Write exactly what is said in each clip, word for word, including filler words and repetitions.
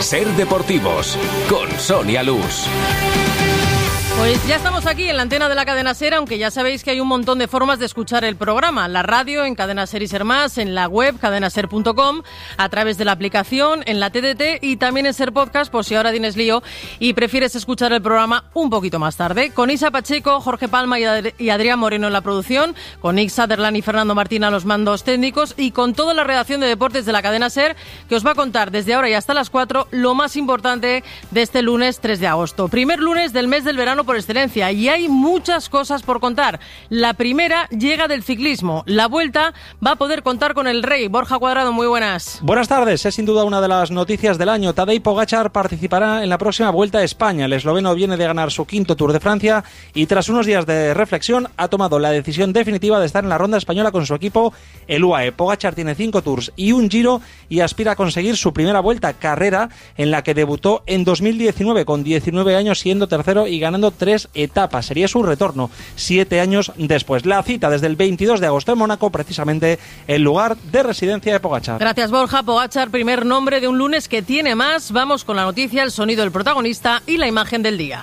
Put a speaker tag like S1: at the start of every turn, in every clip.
S1: Ser Deportivos, con Sonia Luz.
S2: Pues ya estamos aquí en la antena de la Cadena Ser, aunque ya sabéis que hay un montón de formas de escuchar el programa. La radio, en Cadena Ser y Ser Más, en la web cadena ser punto com, a través de la aplicación, en la T D T y también en Ser Podcast, por si ahora tienes lío y prefieres escuchar el programa un poquito más tarde. Con Isa Pacheco, Jorge Palma y, Ad- y Adrián Moreno en la producción, con Nick Sutherland y Fernando Martín a los mandos técnicos y con toda la redacción de deportes de la Cadena Ser, que os va a contar desde ahora y hasta las cuatro lo más importante de este lunes tres de agosto. Primer lunes del mes del verano por excelencia, y hay muchas cosas por contar. La primera llega del ciclismo. La Vuelta va a poder contar con el Rey. Borja Cuadrado, muy buenas.
S3: Buenas tardes. Es sin duda una de las noticias del año. Tadej Pogačar participará en la próxima Vuelta a España. El esloveno viene de ganar su quinto Tour de Francia y tras unos días de reflexión ha tomado la decisión definitiva de estar en la ronda española con su equipo, el U A E. Pogačar tiene cinco Tours y un Giro y aspira a conseguir su primera Vuelta, carrera en la que debutó en dos mil diecinueve con diecinueve años, siendo tercero y ganando tres etapas. Sería su retorno siete años después. La cita desde el veintidós de agosto en Mónaco, precisamente el lugar de residencia de Pogačar.
S2: Gracias, Borja. Pogačar, primer nombre de un lunes que tiene más. Vamos con la noticia, el sonido del protagonista y la imagen del día.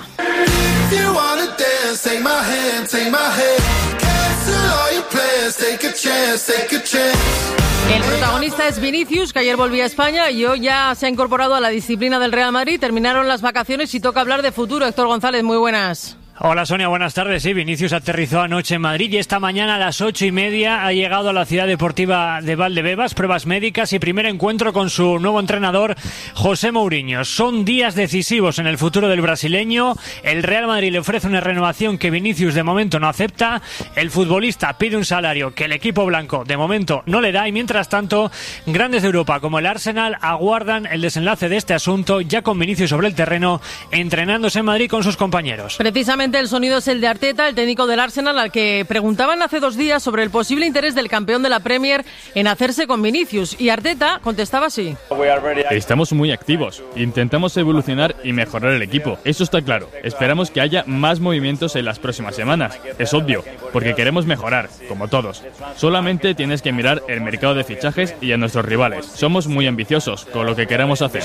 S2: El protagonista es Vinicius, que ayer volvía a España y hoy ya se ha incorporado a la disciplina del Real Madrid. Terminaron las vacaciones y toca hablar de futuro. Héctor González, muy buenas.
S4: Hola Sonia, buenas tardes. Sí, Vinicius aterrizó anoche en Madrid y esta mañana a las ocho y media ha llegado a la ciudad deportiva de Valdebebas, pruebas médicas y primer encuentro con su nuevo entrenador, José Mourinho. Son días decisivos en el futuro del brasileño. El Real Madrid le ofrece una renovación que Vinicius de momento no acepta. El futbolista pide un salario que el equipo blanco de momento no le da y mientras tanto, grandes de Europa como el Arsenal aguardan el desenlace de este asunto, ya con Vinicius sobre el terreno, entrenándose en Madrid con sus compañeros.
S2: Precisamente el sonido es el de Arteta, el técnico del Arsenal, al que preguntaban hace dos días sobre el posible interés del campeón de la Premier en hacerse con Vinicius. Y Arteta contestaba así.
S5: Estamos muy activos. Intentamos evolucionar y mejorar el equipo. Eso está claro. Esperamos que haya más movimientos en las próximas semanas. Es obvio, porque queremos mejorar, como todos. Solamente tienes que mirar el mercado de fichajes y a nuestros rivales. Somos muy ambiciosos con lo que queremos hacer.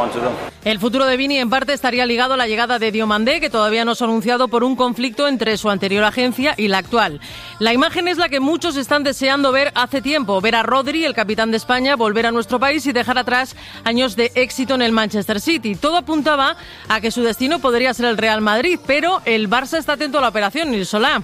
S2: El futuro de Vini en parte estaría ligado a la llegada de Diomandé, que todavía no se ha anunciado por un conflicto entre su anterior agencia y la actual. La imagen es la que muchos están deseando ver hace tiempo, ver a Rodri, el capitán de España, volver a nuestro país y dejar atrás años de éxito en el Manchester City. Todo apuntaba a que su destino podría ser el Real Madrid, pero el Barça está atento a la operación. Nil Solá.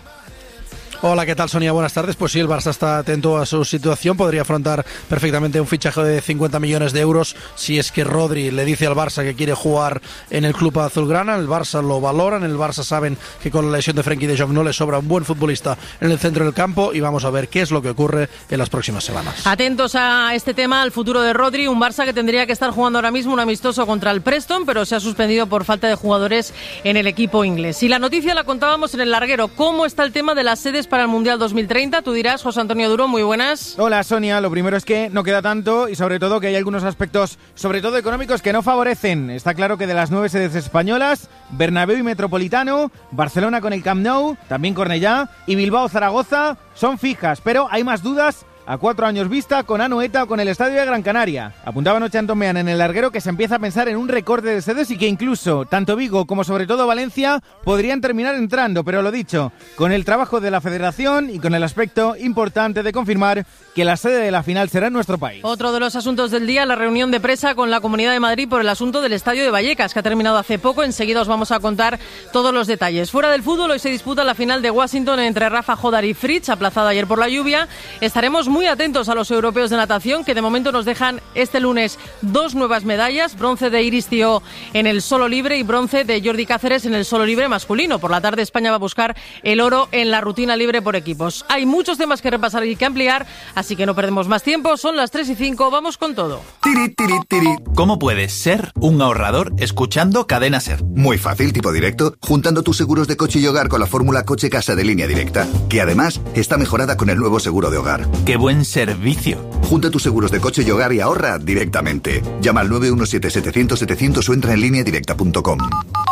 S6: Hola, ¿qué tal, Sonia? Buenas tardes. Pues sí, el Barça está atento a su situación. Podría afrontar perfectamente un fichaje de cincuenta millones de euros si es que Rodri le dice al Barça que quiere jugar en el club azulgrana. El Barça lo valoran. El Barça saben que con la lesión de Frenkie de Jong no le sobra un buen futbolista en el centro del campo y vamos a ver qué es lo que ocurre en las próximas semanas.
S2: Atentos a este tema, al futuro de Rodri. Un Barça que tendría que estar jugando ahora mismo un amistoso contra el Preston, pero se ha suspendido por falta de jugadores en el equipo inglés. Y la noticia la contábamos en el larguero. ¿Cómo está el tema de las sedes para el Mundial dos mil treinta? Tú dirás, José Antonio Duro, muy buenas.
S7: Hola, Sonia. Lo primero es que no queda tanto y sobre todo que hay algunos aspectos, sobre todo económicos, que no favorecen. Está claro que de las nueve sedes españolas, Bernabéu y Metropolitano, Barcelona con el Camp Nou, también Cornellá y Bilbao-Zaragoza son fijas, pero hay más dudas a cuatro años vista con Anoeta o con el Estadio de Gran Canaria. Apuntaba anoche Antón Meán en el larguero que se empieza a pensar en un recorte de sedes y que incluso tanto Vigo como sobre todo Valencia podrían terminar entrando, pero lo dicho, con el trabajo de la federación y con el aspecto importante de confirmar que la sede de la final será en nuestro país.
S2: Otro de los asuntos del día, la reunión de presa con la Comunidad de Madrid por el asunto del Estadio de Vallecas, que ha terminado hace poco. Enseguida os vamos a contar todos los detalles. Fuera del fútbol, hoy se disputa la final de Washington entre Rafa Jodar y Fritz, aplazada ayer por la lluvia. Estaremos muy atentos a los europeos de natación, que de momento nos dejan este lunes dos nuevas medallas, bronce de Iris Thiaw en el solo libre y bronce de Jordi Cáceres en el solo libre masculino. Por la tarde España va a buscar el oro en la rutina libre por equipos. Hay muchos temas que repasar y que ampliar, así que no perdemos más tiempo. Son las tres y cinco, vamos con todo.
S8: Tiri, tiri, tiri. ¿Cómo puedes ser un ahorrador escuchando Cadena Ser?
S9: Muy fácil, tipo directo, juntando tus seguros de coche y hogar con la fórmula Coche Casa de Línea Directa, que además está mejorada con el nuevo seguro de hogar.
S8: ¡Qué buen servicio!
S9: Junta tus seguros de coche y hogar y ahorra directamente. Llama al nueve uno siete, setecientos, setecientos o entra en línea directa punto com.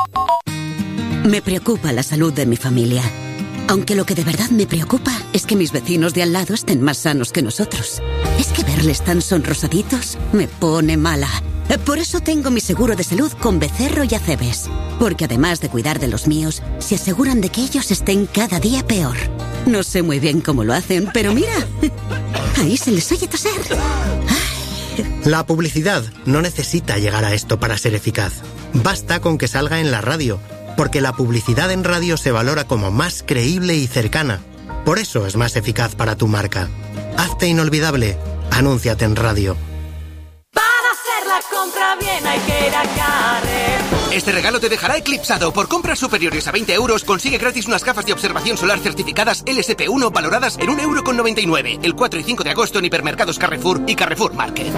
S10: Me preocupa la salud de mi familia. Aunque lo que de verdad me preocupa es que mis vecinos de al lado estén más sanos que nosotros. Es que verles tan sonrosaditos me pone mala. Por eso tengo mi seguro de salud con Becerro y Acebes. Porque además de cuidar de los míos, se aseguran de que ellos estén cada día peor. No sé muy bien cómo lo hacen, pero mira, ahí se les oye toser.
S11: La publicidad no necesita llegar a esto para ser eficaz. Basta con que salga en la radio, porque la publicidad en radio se valora como más creíble y cercana. Por eso es más eficaz para tu marca. Hazte inolvidable. Anúnciate en radio.
S12: La compra bien hay que ir a Carrefour.
S13: Este regalo te dejará eclipsado. Por compras superiores a veinte euros consigue gratis unas gafas de observación solar certificadas L S P uno valoradas en un euro con noventa y nueve. El cuatro y cinco de agosto en hipermercados Carrefour y Carrefour Market.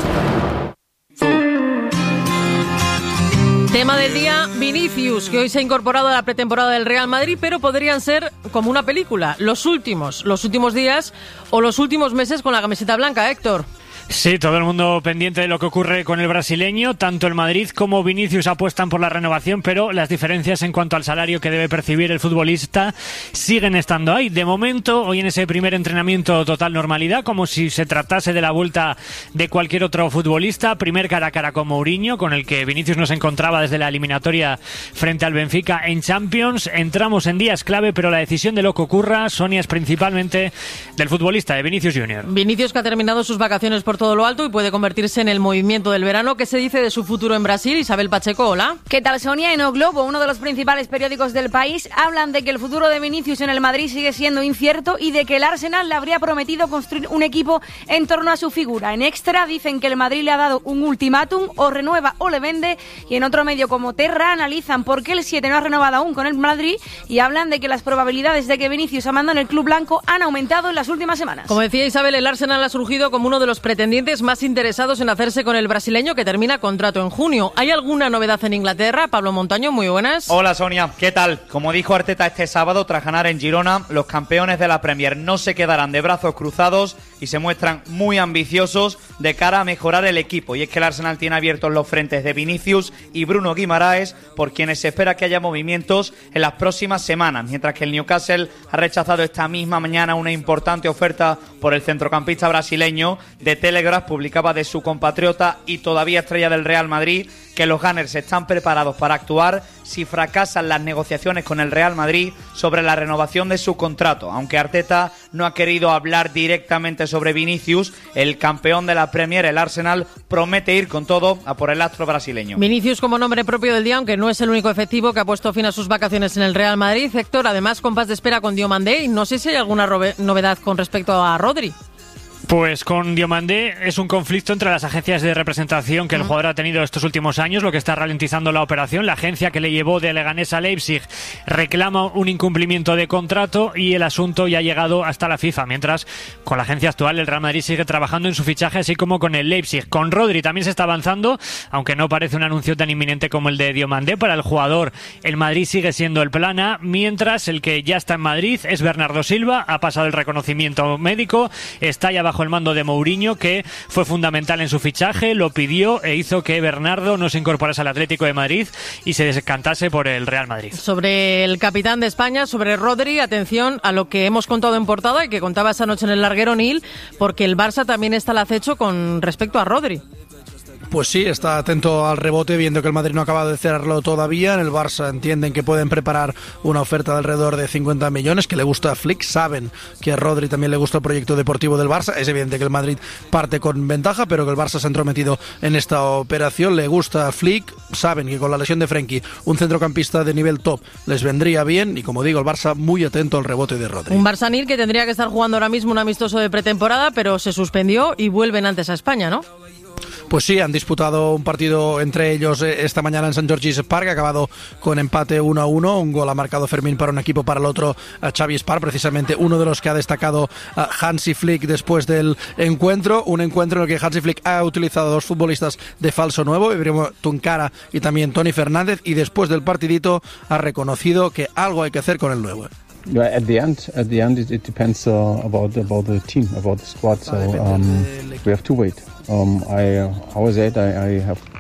S2: Tema del día, Vinicius, que hoy se ha incorporado a la pretemporada del Real Madrid, pero podrían ser como una película, los últimos, los últimos días o los últimos meses con la camiseta blanca, Héctor.
S4: Sí, todo el mundo pendiente de lo que ocurre con el brasileño. Tanto el Madrid como Vinicius apuestan por la renovación, pero las diferencias en cuanto al salario que debe percibir el futbolista siguen estando ahí. De momento, hoy en ese primer entrenamiento, total normalidad, como si se tratase de la vuelta de cualquier otro futbolista. Primer cara a cara con Mourinho, con el que Vinicius no se encontraba desde la eliminatoria frente al Benfica en Champions. Entramos en días clave, pero la decisión de lo que ocurra, Sonia, es principalmente del futbolista, de Vinicius Junior
S2: Vinicius, que ha terminado sus vacaciones por todo lo alto y puede convertirse en el movimiento del verano. ¿Qué se dice de su futuro en Brasil? Isabel Pacheco, hola.
S14: ¿Qué tal, Sonia? En O Globo, uno de los principales periódicos del país, hablan de que el futuro de Vinicius en el Madrid sigue siendo incierto y de que el Arsenal le habría prometido construir un equipo en torno a su figura. En Extra dicen que el Madrid le ha dado un ultimátum, o renueva o le vende, y en otro medio como Terra analizan por qué el siete no ha renovado aún con el Madrid y hablan de que las probabilidades de que Vinicius abandone el club blanco han aumentado en las últimas semanas.
S2: Como decía Isabel, el Arsenal ha surgido como uno de los pretendientes más interesados en hacerse con el brasileño, que termina contrato en junio. ¿Hay alguna novedad en Inglaterra? Pablo Montaño, muy buenas.
S15: Hola, Sonia, ¿qué tal? Como dijo Arteta este sábado tras ganar en Girona, los campeones de la Premier no se quedarán de brazos cruzados y se muestran muy ambiciosos de cara a mejorar el equipo. Y es que el Arsenal tiene abiertos los frentes de Vinicius y Bruno Guimaraes, por quienes se espera que haya movimientos en las próximas semanas, mientras que el Newcastle ha rechazado esta misma mañana una importante oferta por el centrocampista brasileño. De Telegraph publicaba de su compatriota y todavía estrella del Real Madrid que los Gunners están preparados para actuar si fracasan las negociaciones con el Real Madrid sobre la renovación de su contrato. Aunque Arteta no ha querido hablar directamente sobre Vinicius, el campeón de la Premier, el Arsenal, promete ir con todo a por el astro brasileño.
S2: Vinicius como nombre propio del día, aunque no es el único efectivo que ha puesto fin a sus vacaciones en el Real Madrid. Héctor, además, compás de espera con Diomandé, y no sé si hay alguna novedad con respecto a Rodri.
S4: Pues con Diomandé es un conflicto entre las agencias de representación que el jugador ha tenido estos últimos años, lo que está ralentizando la operación. La agencia que le llevó de Leganés a Leipzig reclama un incumplimiento de contrato y el asunto ya ha llegado hasta la FIFA, mientras con la agencia actual el Real Madrid sigue trabajando en su fichaje, así como con el Leipzig. Con Rodri también se está avanzando, aunque no parece un anuncio tan inminente como el de Diomandé. Para el jugador, el Madrid sigue siendo el plan A, mientras el que ya está en Madrid es Bernardo Silva. Ha pasado el reconocimiento médico, está ya bajo el mando de Mourinho, que fue fundamental en su fichaje, lo pidió e hizo que Bernardo no se incorporase al Atlético de Madrid y se descantase por el Real Madrid.
S2: Sobre el capitán de España, sobre Rodri, atención a lo que hemos contado en portada y que contaba esa noche en el larguero Nil, porque el Barça también está al acecho con respecto a Rodri.
S6: Pues sí, está atento al rebote, viendo que el Madrid no ha acabado de cerrarlo todavía. En el Barça entienden que pueden preparar una oferta de alrededor de cincuenta millones, que le gusta a Flick. Saben que a Rodri también le gusta el proyecto deportivo del Barça. Es evidente que el Madrid parte con ventaja, pero que el Barça se ha entrometido en esta operación. Le gusta a Flick. Saben que con la lesión de Frenkie, un centrocampista de nivel top les vendría bien. Y como digo, el Barça muy atento al rebote de Rodri.
S2: Un Barça Nil que tendría que estar jugando ahora mismo un amistoso de pretemporada, pero se suspendió y vuelven antes a España, ¿no?
S6: Pues sí, han disputado un partido entre ellos esta mañana en Saint George's Park, ha acabado con empate uno a uno, un gol ha marcado Fermín para un equipo, para el otro a Xavi Espar, precisamente uno de los que ha destacado a Hansi Flick después del encuentro, un encuentro en el que Hansi Flick ha utilizado dos futbolistas de falso nuevo, Ibrahim Tunkara y también Tony Fernández, y después del partidito ha reconocido que algo hay que hacer con el nuevo.
S16: At the end, at the end, it, it depends uh, about about the team, about the squad. So um, we have to wait. Um, I, uh, how I said, I, I have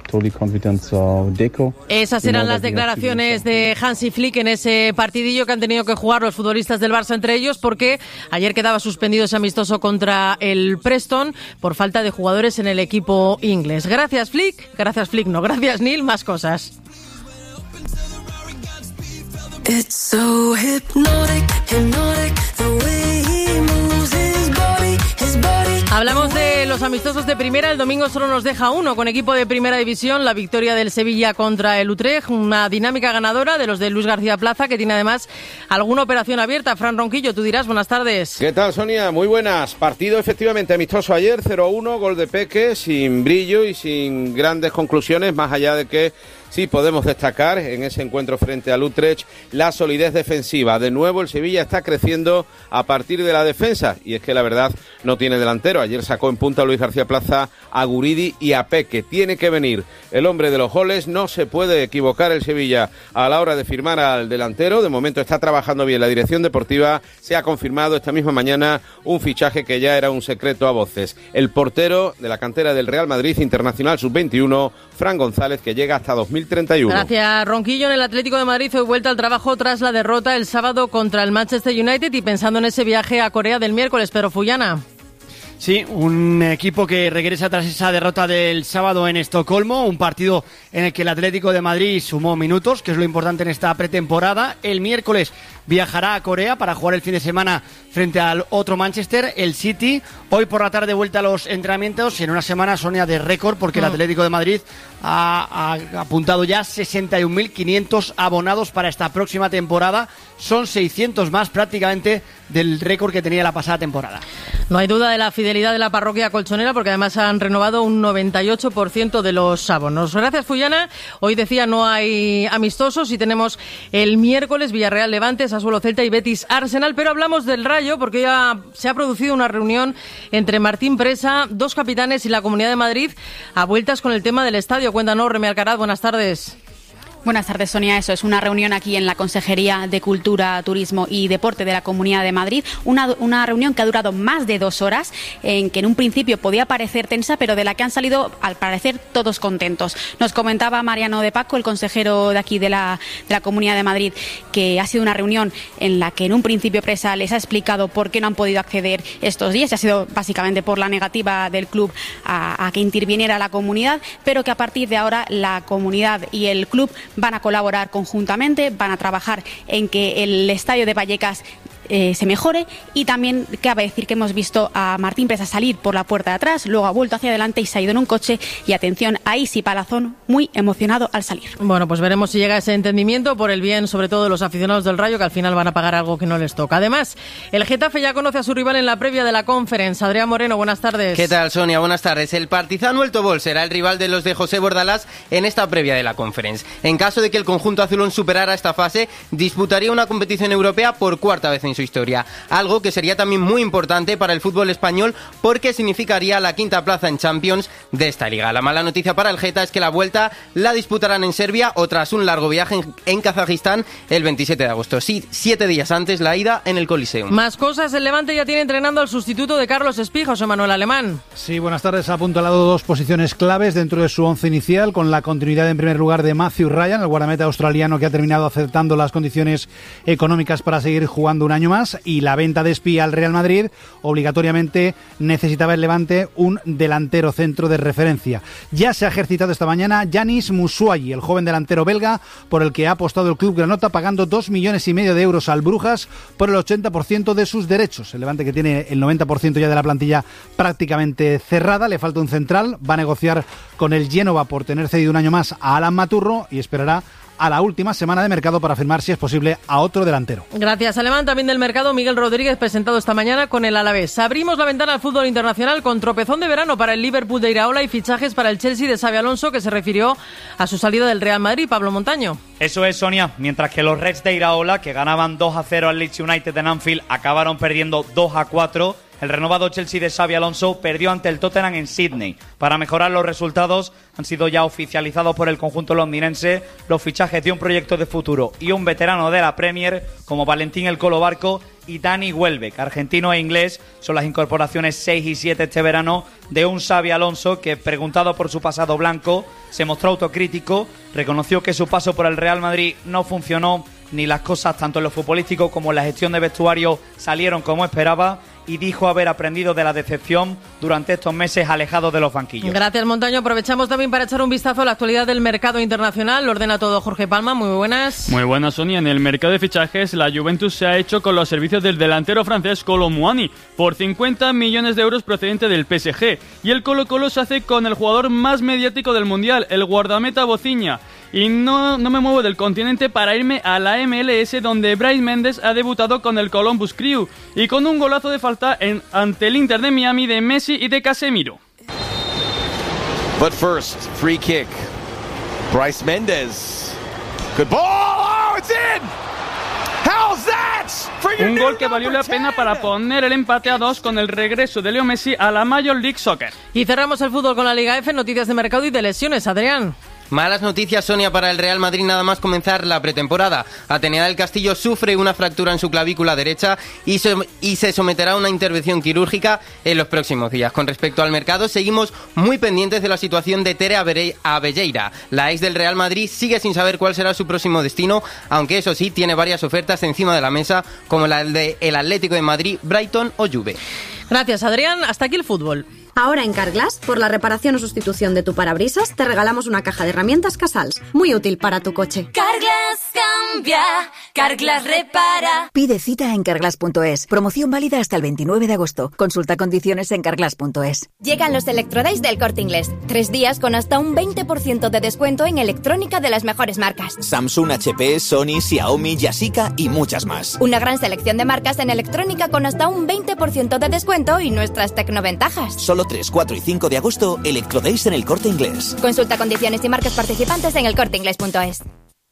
S16: totally confident so Deco.
S2: Esas eran las declaraciones de Hansi Flick en ese partidillo que han tenido que jugar los futbolistas del Barça entre ellos, porque ayer quedaba suspendido ese amistoso contra el Preston por falta de jugadores en el equipo inglés. Gracias Flick, gracias Flick, no, gracias Neil, más cosas.
S12: It's so hypnotic, hypnotic, the way he moves his body, his body.
S2: Hablamos de los amistosos de primera. El domingo solo nos deja uno con equipo de primera división, la victoria del Sevilla contra el Utrecht, una dinámica ganadora de los de Luis García Plaza, que tiene además alguna operación abierta. Fran Ronquillo, tú dirás, buenas tardes.
S17: ¿Qué tal, Sonia? Muy buenas. Partido efectivamente amistoso ayer, cero a uno, gol de Peque, sin brillo y sin grandes conclusiones, más allá de que sí podemos destacar en ese encuentro frente al Utrecht la solidez defensiva. De nuevo el Sevilla está creciendo a partir de la defensa, y es que la verdad no tiene delantero. Ayer sacó en punta a Luis García Plaza, a Guridi y a Peque. Tiene que venir el hombre de los goles, no se puede equivocar el Sevilla a la hora de firmar al delantero. De momento está trabajando bien la dirección deportiva. Se ha confirmado esta misma mañana un fichaje que ya era un secreto a voces. El portero de la cantera del Real Madrid, internacional sub veintiuno, Fran González, que llega hasta dos mil treinta y uno.
S2: Gracias, Ronquillo. En el Atlético de Madrid hoy vuelta al trabajo tras la derrota el sábado contra el Manchester United y pensando en ese viaje a Corea del miércoles. Pero Fullana.
S18: Sí, un equipo que regresa tras esa derrota del sábado en Estocolmo, un partido en el que el Atlético de Madrid sumó minutos, que es lo importante en esta pretemporada. El miércoles viajará a Corea para jugar el fin de semana frente al otro Manchester, el City. Hoy por la tarde vuelta a los entrenamientos en una semana, Sonia, de récord, porque el Atlético de Madrid ha, ha apuntado ya sesenta y un mil quinientos abonados para esta próxima temporada. Son seiscientos más prácticamente del récord que tenía la pasada temporada.
S2: No hay duda de la fidelidad de la parroquia colchonera, porque además han renovado un noventa y ocho por ciento de los abonos. Gracias, Fullana. Hoy decía no hay amistosos y tenemos el miércoles Villarreal Levante, Sassuolo Celta y Betis Arsenal, pero hablamos del Rayo porque ya se ha producido una reunión entre Martín Presa, dos capitanes y la Comunidad de Madrid a vueltas con el tema del estadio. Cuéntanos, Remi Alcaraz, buenas tardes.
S19: Buenas tardes, Sonia. Eso es una reunión aquí en la Consejería de Cultura, Turismo y Deporte de la Comunidad de Madrid. Una, una reunión que ha durado más de dos horas, en que en un principio podía parecer tensa, pero de la que han salido, al parecer, todos contentos. Nos comentaba Mariano de Paco, el consejero de aquí de la, de la Comunidad de Madrid, que ha sido una reunión en la que en un principio Presa les ha explicado por qué no han podido acceder estos días. Y ha sido básicamente por la negativa del club a, a que interviniera la comunidad, pero que a partir de ahora la comunidad y el club van a colaborar conjuntamente, van a trabajar en que el estadio de Vallecas eh, se mejore. Y también cabe decir que hemos visto a Martín Presa salir por la puerta de atrás, luego ha vuelto hacia adelante y se ha ido en un coche. Y atención a Isi Palazón, muy emocionado al salir.
S2: Bueno, pues veremos si llega ese entendimiento por el bien, sobre todo de los aficionados del Rayo, que al final van a pagar algo que no les toca. Además, el Getafe ya conoce a su rival en la previa de la Conference. Adrián Moreno, buenas tardes.
S20: ¿Qué tal, Sonia? Buenas tardes. El Partizan El Tobol será el rival de los de José Bordalás en esta previa de la Conference. En caso de que el conjunto azulón superara esta fase, disputaría una competición europea por cuarta vez en su historia. Algo que sería también muy importante para el fútbol español porque significaría la quinta plaza en Champions de esta liga. La mala noticia para el Geta es que la vuelta la disputarán en Serbia o tras un largo viaje en, en Kazajistán el veintisiete de agosto. Sí, siete días antes la ida en el Coliseum.
S2: Más cosas, el Levante ya tiene entrenando al sustituto de Carlos Espí, José Manuel Alemán.
S21: Sí, buenas tardes. Ha apuntalado dos posiciones claves dentro de su once inicial, con la continuidad en primer lugar de Matthew Ryan, el guardameta australiano que ha terminado aceptando las condiciones económicas para seguir jugando un año más, y la venta de Espí al Real Madrid. Obligatoriamente necesitaba el Levante un delantero centro de referencia. Ya se ha ejercitado esta mañana Yanis Musuayi, el joven delantero belga, por el que ha apostado el club granota, pagando dos millones y medio de euros al Brujas por el ochenta por ciento de sus derechos. El Levante, que tiene el noventa por ciento ya de la plantilla prácticamente cerrada, le falta un central, va a negociar con el Génova por tener cedido un año más a Alan Maturro y esperará a la última semana de mercado para firmar, si es posible, a otro delantero.
S2: Gracias, Alemán. También del mercado, Miguel Rodríguez, presentado esta mañana con el Alavés. Abrimos la ventana al fútbol internacional con tropezón de verano para el Liverpool de Iraola y fichajes para el Chelsea de Xabi Alonso, que se refirió a su salida del Real Madrid. Pablo Montaño.
S15: Eso es, Sonia. Mientras que los Reds de Iraola, que ganaban dos a cero al Leeds United en Anfield, acabaron perdiendo dos a cuatro El renovado Chelsea de Xabi Alonso perdió ante el Tottenham en Sydney. Para mejorar los resultados han sido ya oficializados por el conjunto londinense los fichajes de un proyecto de futuro y un veterano de la Premier como Valentín El Colo Barco y Dani Welbeck, argentino e inglés, son las incorporaciones seis y siete este verano de un Xabi Alonso que, preguntado por su pasado blanco, se mostró autocrítico, reconoció que su paso por el Real Madrid no funcionó, ni las cosas tanto en lo futbolístico como en la gestión de vestuario salieron como esperaba, y dijo haber aprendido de la decepción durante estos meses alejados de los banquillos.
S2: Gracias, Montaño. Aprovechamos también para echar un vistazo a la actualidad del mercado internacional. Lo ordena todo Jorge Palma. Muy buenas.
S5: Muy buenas, Sonia. En el mercado de fichajes, la Juventus se ha hecho con los servicios del delantero francés Kolo Muani por cincuenta millones de euros procedente del P S G. Y el Colo-Colo se hace con el jugador más mediático del Mundial, el guardameta Boziña. Y no, no me muevo del continente para irme a la M L S, donde Brais Méndez ha debutado con el Columbus Crew y con un golazo de falta en, ante el Inter de Miami de Messi y de Casemiro.
S1: But first, free kick. Brais Méndez. Good ball. Oh, it's in. How's that?
S5: Un gol que valió la pena para poner el empate a dos con el regreso de Leo Messi a la Major League Soccer.
S2: Y cerramos el fútbol con la Liga F, noticias de mercado y de lesiones. Adrián.
S20: Malas noticias, Sonia, para el Real Madrid nada más comenzar la pretemporada. Atenea del Castillo sufre una fractura en su clavícula derecha y se, y se someterá a una intervención quirúrgica en los próximos días. Con respecto al mercado, seguimos muy pendientes de la situación de Tere Abelleira. La ex del Real Madrid sigue sin saber cuál será su próximo destino, aunque eso sí, tiene varias ofertas encima de la mesa, como la del de Atlético de Madrid, Brighton o Juve.
S2: Gracias, Adrián. Hasta aquí el fútbol.
S22: Ahora en Carglass, por la reparación o sustitución de tu parabrisas, te regalamos una caja de herramientas Casals, muy útil para tu coche.
S12: Carglass cambia, Carglass repara.
S23: Pide cita en carglass punto es. Promoción válida hasta el veintinueve de agosto. Consulta condiciones en carglass punto es.
S24: Llegan los Electrodays del Corte Inglés. Tres días con hasta un veinte por ciento de descuento en electrónica de las mejores marcas.
S25: Samsung, H P, Sony, Xiaomi, Yashica y muchas más.
S24: Una gran selección de marcas en electrónica con hasta un veinte por ciento de descuento y nuestras tecnoventajas.
S25: Solo tres, cuatro y cinco de agosto, Electrodays en el Corte Inglés.
S24: Consulta condiciones y marcas participantes en el corte inglés punto es.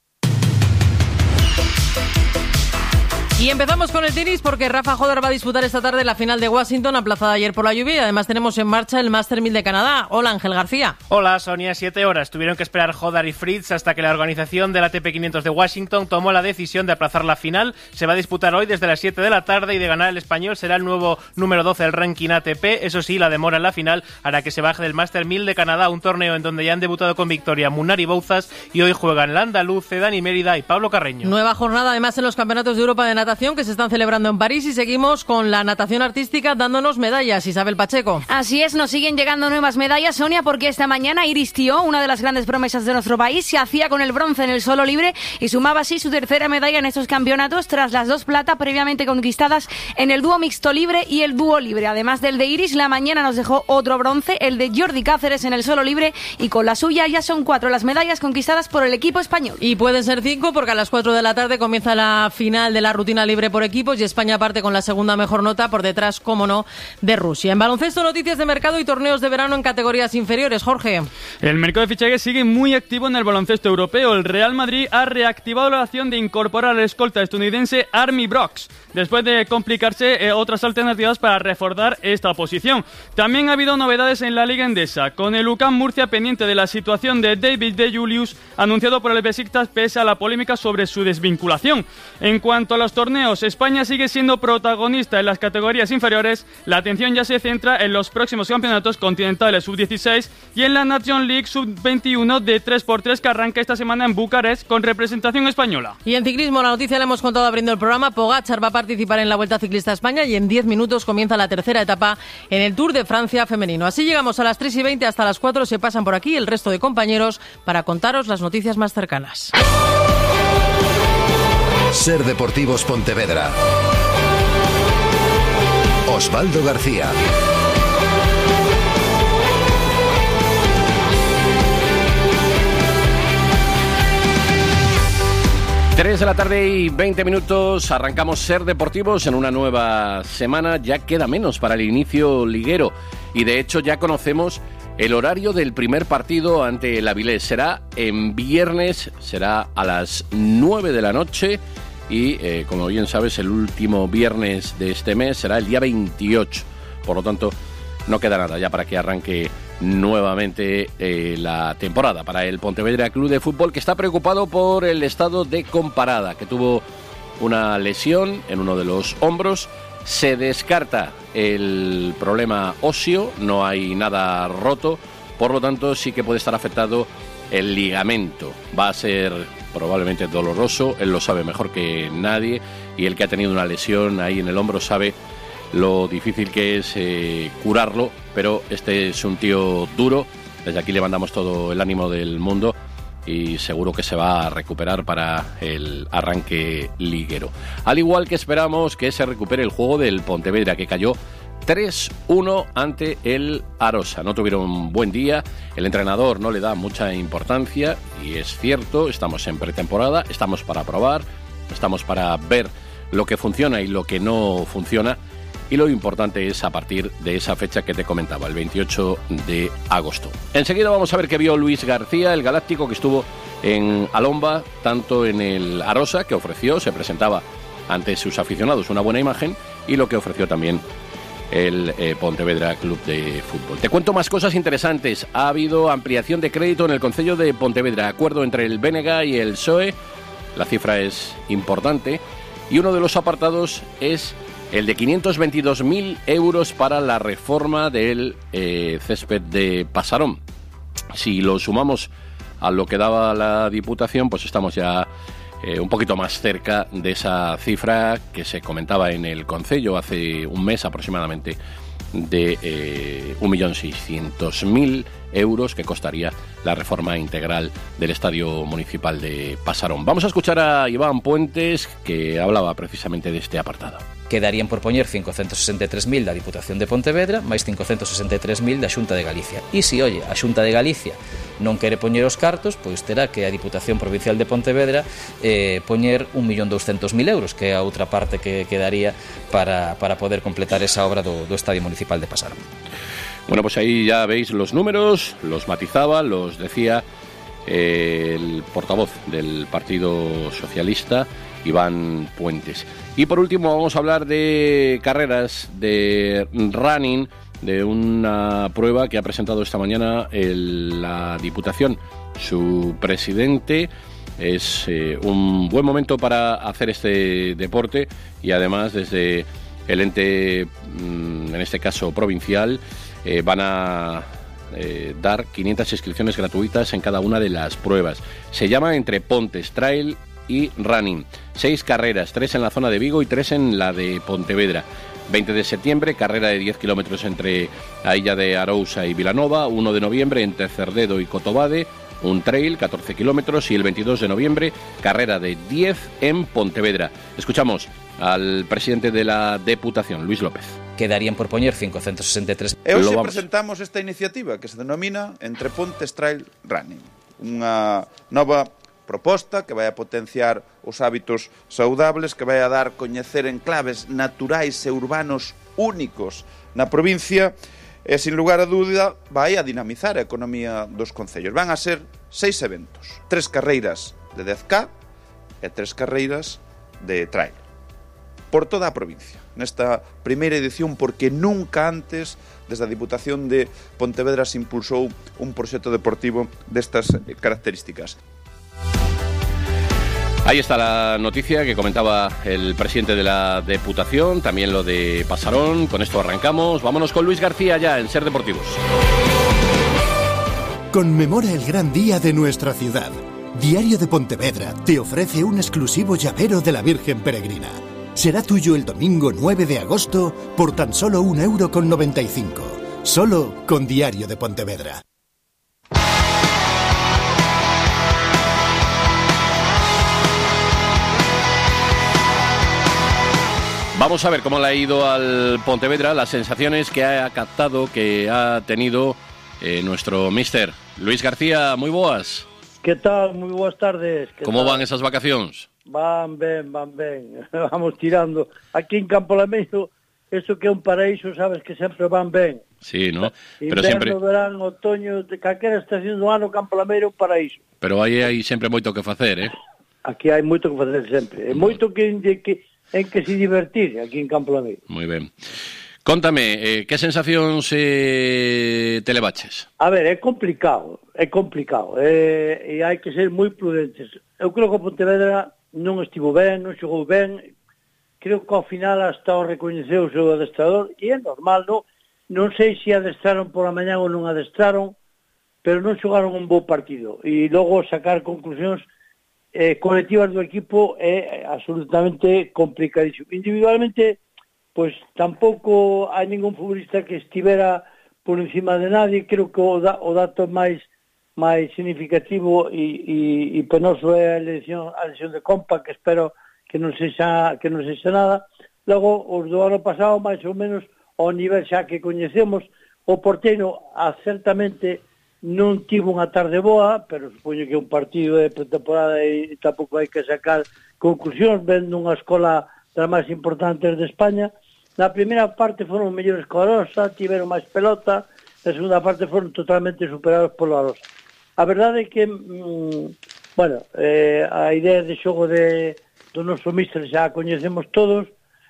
S2: Y empezamos con el tenis porque Rafa Hodder va a disputar esta tarde la final de Washington, aplazada ayer por la lluvia, y además tenemos en marcha el Master mil de Canadá. Hola, Ángel García.
S26: Hola, Sonia. Siete horas tuvieron que esperar Hodder y Fritz hasta que la organización del A T P quinientos de Washington tomó la decisión de aplazar la final. Se va a disputar hoy desde las siete de la tarde y de ganar el español será el nuevo número doce del ranking A T P. Eso sí, la demora en la final hará que se baje del Master mil de Canadá, un torneo en donde ya han debutado con victoria Munari Bouzas y hoy juegan la andaluz, Dani Mérida y Pablo Carreño.
S2: Nueva jornada además en los campeonatos de Europa de natación que se están celebrando en París, y seguimos con la natación artística dándonos medallas. Isabel Pacheco.
S14: Así es, nos siguen llegando nuevas medallas, Sonia, porque esta mañana Iris Tió, una de las grandes promesas de nuestro país, se hacía con el bronce en el solo libre y sumaba así su tercera medalla en estos campeonatos tras las dos plata previamente conquistadas en el dúo mixto libre y el dúo libre. Además del de Iris, la mañana nos dejó otro bronce, el de Jordi Cáceres en el solo libre, y con la suya ya son cuatro las medallas conquistadas por el equipo español.
S2: Y pueden ser cinco porque a las cuatro de la tarde comienza la final de la rutina libre por equipos y España parte con la segunda mejor nota, por detrás, como no, de Rusia. En baloncesto, noticias de mercado y torneos de verano en categorías inferiores. Jorge.
S5: El mercado de fichajes sigue muy activo en el baloncesto europeo. El Real Madrid ha reactivado la acción de incorporar al escolta estadounidense Army Brooks, después de complicarse eh, otras alternativas para reforzar esta posición. También ha habido novedades en la Liga Endesa, con el U C A M Murcia pendiente de la situación de David De Julius, anunciado por el Besiktas pese a la polémica sobre su desvinculación. En cuanto a los torneos, España sigue siendo protagonista en las categorías inferiores. La atención ya se centra en los próximos campeonatos continentales sub dieciséis y en la Nation League sub veintiuno de tres por tres que arranca esta semana en Bucarest con representación española.
S2: Y en ciclismo, la noticia la hemos contado abriendo el programa. Pogačar va a participar en la Vuelta Ciclista a España y en diez minutos comienza la tercera etapa en el Tour de Francia femenino. Así llegamos a las tres y veinte, hasta las cuatro se pasan por aquí el resto de compañeros para contaros las noticias más cercanas.
S27: Ser Deportivos Pontevedra. Osvaldo García.
S28: tres de la tarde y veinte minutos, arrancamos Ser Deportivos en una nueva semana. Ya queda menos para el inicio liguero y de hecho ya conocemos el horario del primer partido ante el Avilés. Será en viernes, será a las nueve de la noche y, eh, como bien sabes, el último viernes de este mes será el día veintiocho. por lo tanto no queda nada ya para que arranque nuevamente eh, la temporada para el Pontevedra Club de Fútbol, que está preocupado por el estado de Comparada, que tuvo una lesión en uno de los hombros. Se descarta el problema óseo, no hay nada roto, por lo tanto sí que puede estar afectado el ligamento. Va a ser probablemente doloroso, él lo sabe mejor que nadie, y el que ha tenido una lesión ahí en el hombro sabe lo difícil que es eh, curarlo, pero este es un tío duro. Desde aquí le mandamos todo el ánimo del mundo y seguro que se va a recuperar para el arranque liguero. Al igual que esperamos que se recupere el juego del Pontevedra, que cayó tres uno ante el Arosa. No tuvieron un buen día, el entrenador no le da mucha importancia, y es cierto, estamos en pretemporada, estamos para probar, estamos para ver lo que funciona y lo que no funciona, y lo importante es a partir de esa fecha que te comentaba, el veintiocho de agosto. Enseguida vamos a ver qué vio Luis García, el galáctico, que estuvo en Alomba, tanto en el Arosa, que ofreció, se presentaba ante sus aficionados una buena imagen, y lo que ofreció también el eh, Pontevedra Club de Fútbol. Te cuento más cosas interesantes. Ha habido ampliación de crédito en el Concello de Pontevedra, acuerdo entre el B N G y el P S O E, la cifra es importante, y uno de los apartados es el de quinientos veintidós mil euros para la reforma del eh, césped de Pasarón. Si lo sumamos a lo que daba la Diputación, pues estamos ya eh, un poquito más cerca de esa cifra que se comentaba en el Concello hace un mes aproximadamente, de eh, un millón seiscientos mil euros que costaría la reforma integral del Estadio Municipal de Pasarón. Vamos a escuchar a Iván Puentes, que hablaba precisamente de este apartado.
S3: Quedarían por poñer cincocentos sesenta e tres mil da Diputación de Pontevedra máis cincocentos sesenta e tres mil da Xunta de Galicia. E se, oye, a Xunta de Galicia non quere poñer os cartos, pois terá que a Diputación Provincial de Pontevedra eh, poñer un millón douscentos mil euros, que é a outra parte que quedaría para, para poder completar esa obra do, do Estadio Municipal de Pasarón.
S28: Bueno, pues ahí ya veis los números, los matizaba, los decía eh, el portavoz del Partido Socialista, Iván Puentes. Y por último vamos a hablar de carreras, de running, de una prueba que ha presentado esta mañana el, la Diputación. Su presidente, es eh, un buen momento para hacer este deporte, y además desde el ente, en este caso provincial, eh, van a eh, dar quinientas inscripciones gratuitas en cada una de las pruebas. Se llama Entre Pontes Trail y Running. Seis carreras, tres en la zona de Vigo y tres en la de Pontevedra. veinte de septiembre, carrera de diez kilómetros entre a Illa de Arousa y Vilanova. uno de noviembre, entre Cerdedo y Cotobade, un trail, catorce kilómetros. Y el veintidós de noviembre, carrera de diez en Pontevedra. Escuchamos al presidente de la Deputación, Luis López.
S3: Quedarían por poñer cincocentos sesenta e tres.
S4: E hoxe presentamos esta iniciativa que se denomina Entre Pontes Trail Running, unha nova proposta que vai a potenciar os hábitos saudables, que vai a dar coñecer enclaves naturais e urbanos únicos na provincia, e, sin lugar a dúbida, vai a dinamizar a economía dos concellos. Van a ser seis eventos, tres carreiras de dez K e tres carreiras de trail, por toda a provincia, nesta primeira edición, porque nunca antes, desde a Diputación de Pontevedra, se impulsou un proxecto deportivo destas características.
S28: Ahí está la noticia que comentaba el presidente de la Deputación, también lo de Pasarón. Con esto arrancamos. Vámonos con Luis García ya en Ser Deportivos.
S7: Conmemora el gran día de nuestra ciudad. Diario de Pontevedra te ofrece un exclusivo llavero de la Virgen Peregrina. Será tuyo el domingo nueve de agosto por tan solo un euro con noventa y cinco. Solo con Diario de Pontevedra.
S28: Vamos a ver cómo le ha ido al Pontevedra, las sensaciones que ha captado, que ha tenido eh, nuestro míster. Luis García, muy boas.
S8: Que tal? Moi boas tardes.
S28: Como
S8: tal?
S28: van esas vacacións?
S8: Van ben, van ben. Vamos tirando. Aquí en Campo Lameiro, eso que é un paraíso, sabes que sempre van ben.
S28: Sí, ¿no?
S8: Inverno,
S28: Pero sempre...
S8: verán, otoño, de calquera estación do ano, Campo Lameiro é un paraíso.
S28: Pero aí hai sempre moito que facer, eh?
S8: Aquí hai moito que facer sempre. É moito que... que en que se divertir aquí en Campo Lameiro.
S28: Muy ben. Cóntame, eh, que sensacións eh, te levaches?
S8: A ver, é complicado, é complicado, eh, e hai que ser moi prudentes. Eu creo que o Pontevedra non estivo ben, non xogou ben, creo que ao final hasta o recoñeceu o seu adestrador, e é normal, non? Non sei se adestraron por a mañá ou non adestraron, pero non xogaron un bo partido, e logo sacar conclusións eh, colectivas do equipo é absolutamente complicadísimo. Individualmente, pois tampouco hai ningún futbolista que estivera por encima de nadie. Creo que o, da, o dato máis máis significativo e, e, e penoso é a lesión, a lesión de Compa, que espero que non sexa, que non sexa nada. Logo, os do ano pasado, máis ou menos, ao nivel xa que coñecemos, o porteiro certamente non tivo unha tarde boa, pero supoño que un partido de pretemporada e tampouco hai que sacar conclusións, vendo unha escola das máis importantes de España. Na primeira parte foron mellores que o Arosa, tiveron máis pelota, na segunda parte foron totalmente superados polo Arosa. A verdade é que, mmm, bueno, eh, a idea de xogo de, do noso míster xa a coñecemos todos,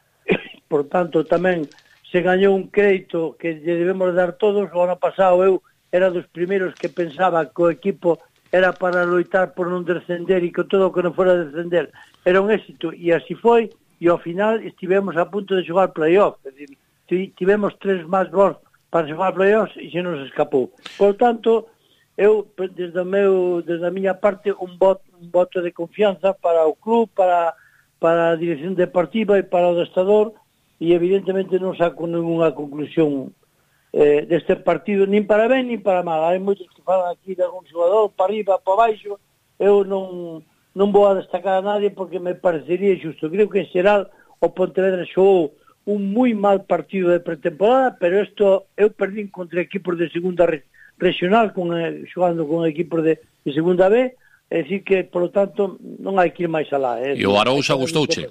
S8: por tanto tamén se gañou un crédito que lle debemos dar todos. O ano pasado eu era dos primeiros que pensaba que o equipo era para loitar por non descender e que todo o que non fora descender era un éxito, e así foi. E ao final estivemos a punto de xogar playoff, é dicir, tivemos tres máis gols para xogar playoff e xe nos escapou. Por tanto, eu, desde, o meu, desde a miña parte, un voto, un voto de confianza para o club, para, para a dirección deportiva e para o adestrador, e evidentemente non saco ninguna conclusión eh, deste partido, nin para ben, nin para mal. Hai moitos que falan aquí de algún xogador, para arriba, para baixo. Eu non... non vou a destacar a nadie porque me parecería xusto. Creo que en xeral o Pontevedra xogou un moi mal partido de pretemporada, pero isto eu perdín contra equipos de segunda re, regional, con, eh, xogando con equipos de, de segunda B, é dicir que, por lo tanto, non hai que ir máis alá. Eh.
S28: E o Arousa gustouche?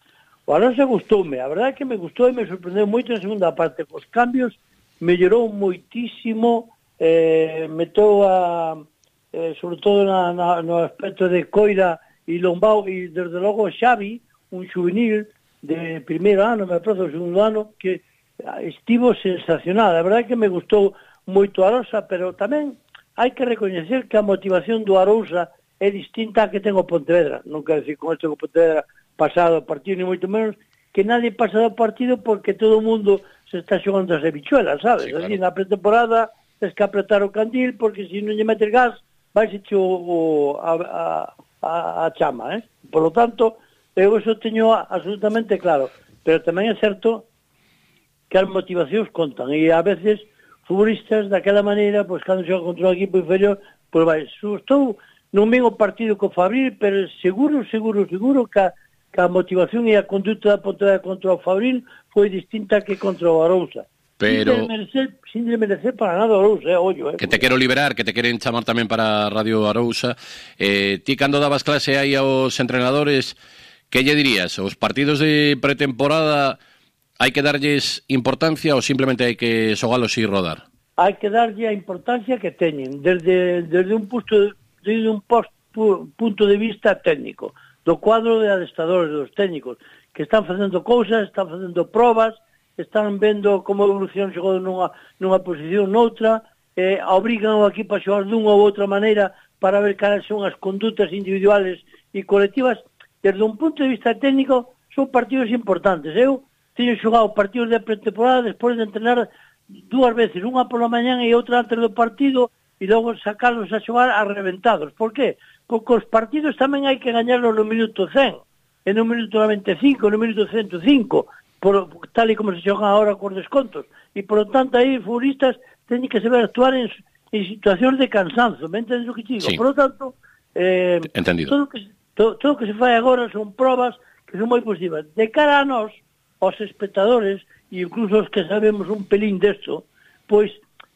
S8: O Arousa gustoume, a verdade é que me gustou e me sorprendeu moito na segunda parte. Os cambios mellorou moitísimo, eh, metou a... Eh, sobre todo na, na, no aspecto de Coira e Lombao, e desde logo Xavi, un juvenil de primeiro ano, me aproxo, segundo ano, que estivo sensacional. A verdade é que me gustou moito a Arousa, pero tamén hai que recoñecer que a motivación do Arousa é distinta a que ten o Pontevedra. Non quero decir con isto que o Pontevedra pasado o partido, ni moito menos, que nadie pasa do partido porque todo o mundo se está xogando as habichuelas, sabes? Sí, claro. Así, na pretemporada tens que apretar o candil porque se non lle metes gas vai se o, o, a, a, a chama, eh? Por lo tanto, eu eso teño absolutamente claro, pero tamén é certo que as motivacións contan, e a veces futbolistas daquela maneira, pois cando xoga contra un equipo inferior, pois vai, estou non ven o partido co Fabril, pero seguro, seguro, seguro que a, que a motivación e a conduta da Pontevedra contra o Fabril foi distinta que contra o Arousa.
S28: Pero...
S8: Sin merecer, sin merecer para nada Arousa, eh, ollo, eh.
S28: Que te quero liberar, que te queren chamar tamén para Radio Arousa. Eh, ti, cando dabas clase aí aos entrenadores, que lle dirías? Os partidos de pretemporada hai que darlles importancia ou simplemente hai que xogalos e rodar?
S8: Hai que darlle a importancia que teñen, desde, desde un punto desde un post, punto de vista técnico, do cuadro de adestradores, dos técnicos, que están facendo cousas, están facendo probas, están vendo como evolución xogou nunha, nunha posición noutra, eh, obrigan o equipo a xogar dunha ou outra maneira para ver caras son as condutas individuales e colectivas. Desde un punto de vista técnico, son partidos importantes. Eu teño xogado partidos de pretemporada despois de entrenar dúas veces, unha pola mañán e outra antes do partido, e logo sacarlos a xogar arrebentados. Por qué? Porque os partidos tamén hai que gañarlos no minuto cen, e no minuto noventa e cinco, no minuto ciento cinco, por, tal e como se xogan agora cos descontos. E, por lo tanto, aí futbolistas teñen que saber actuar en, en situacións de cansanzo. Me entendes o que digo?
S28: Sí.
S8: Por lo tanto, eh, todo, que, todo, todo o que se fai agora son probas que son moi positivas. De cara a nós, aos espectadores, e incluso os que sabemos un pelín desto, pois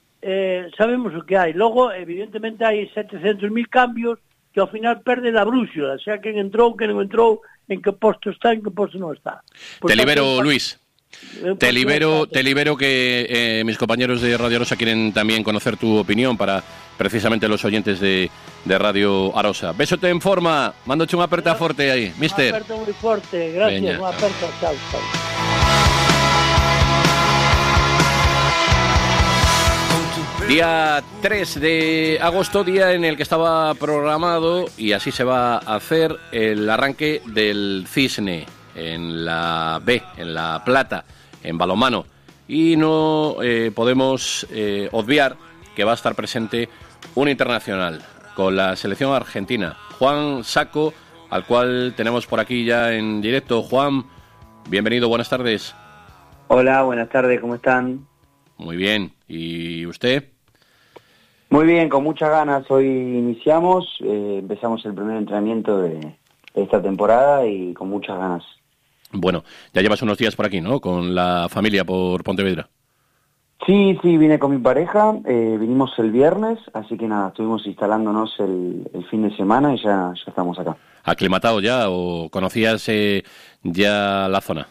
S8: eh, sabemos o que hai. Logo, evidentemente, hai setecentos mil cambios que ao final perde a brúxula, xa quen entrou, quen non entrou, en que posto está, en que posto non está.
S28: Por te libero, tanto, Luis. Te libero, te libero que eh, mis compañeros de Radio Arosa quieren también conocer tu opinión para precisamente los oyentes de, de Radio Arosa. Besote en forma, mándoche unha aperta forte aí, mister.
S8: Unha aperta moi forte, gracias, unha aperta, chao, chao.
S28: Día tres de agosto, día en el que estaba programado, y así se va a hacer, el arranque del Cisne en la B, en La Plata, en balonmano. Y no eh, podemos eh, obviar que va a estar presente un internacional con la selección argentina, Juan Saco, al cual tenemos por aquí ya en directo. Juan, bienvenido, buenas tardes.
S6: Hola, buenas tardes, ¿cómo están?
S28: Muy bien, ¿y usted?
S6: Muy bien, con muchas ganas. Hoy iniciamos, eh, empezamos el primer entrenamiento de, de esta temporada y con muchas ganas.
S28: Bueno, ya llevas unos días por aquí, ¿no? Con la familia por Pontevedra.
S6: Sí, sí, vine con mi pareja, eh, vinimos el viernes, así que nada, estuvimos instalándonos el, el fin de semana y ya, ya estamos acá.
S28: ¿Aclimatado ya o conocías eh, ya la zona?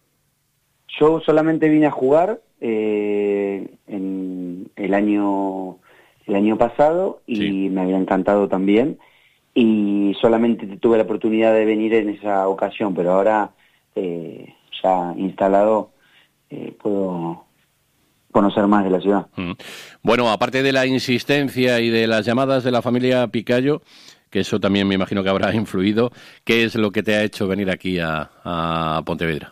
S6: Yo solamente vine a jugar eh, en el año el año pasado y sí, me había encantado también, y solamente tuve la oportunidad de venir en esa ocasión, pero ahora eh, ya instalado eh, puedo conocer más de la ciudad.
S28: Mm. Bueno, aparte de la insistencia y de las llamadas de la familia Picayo, que eso también me imagino que habrá influido, ¿qué es lo que te ha hecho venir aquí a, a Pontevedra?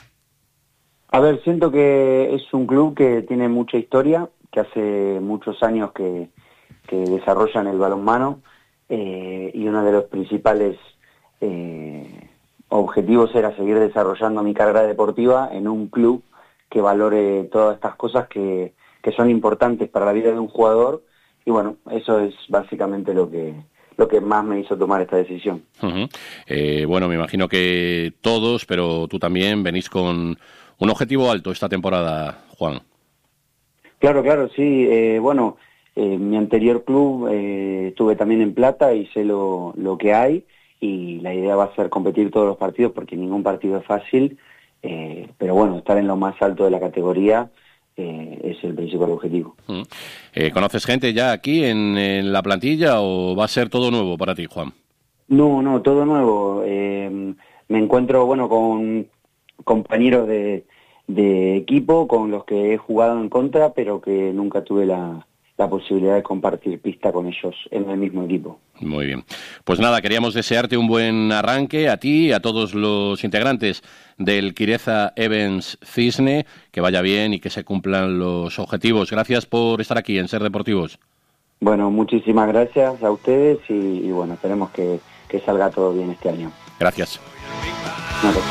S6: A ver, siento que es un club que tiene mucha historia, que hace muchos años que, que desarrollan el balonmano, eh, y uno de los principales eh, objetivos era seguir desarrollando mi carrera deportiva en un club que valore todas estas cosas que, que son importantes para la vida de un jugador, y bueno, eso es básicamente lo que lo que más me hizo tomar esta decisión.
S28: Uh-huh. Eh, bueno, me imagino que todos, pero tú también venís con un objetivo alto esta temporada, Juan.
S6: Claro, claro, sí. Eh, bueno, eh, mi anterior club eh, estuve también en Plata y sé lo, lo que hay, y la idea va a ser competir todos los partidos porque ningún partido es fácil, eh, pero bueno, estar en lo más alto de la categoría eh, es el principal objetivo.
S28: Uh-huh. Eh, ¿Conoces gente ya aquí en, en la plantilla o va a ser todo nuevo para ti, Juan?
S6: No, no, todo nuevo. Eh, me encuentro, bueno, con compañeros de, de equipo con los que he jugado en contra, pero que nunca tuve la, la posibilidad de compartir pista con ellos en el mismo equipo.
S28: Muy bien. Pues nada, queríamos desearte un buen arranque a ti y a todos los integrantes del Quireza Events Cisne, que vaya bien y que se cumplan los objetivos. Gracias por estar aquí en Ser Deportivos.
S6: Bueno, muchísimas gracias a ustedes y, y bueno, esperemos que, que salga todo bien este año.
S28: Gracias.
S6: Vale.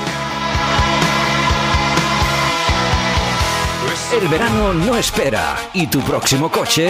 S27: El verano no espera y tu próximo coche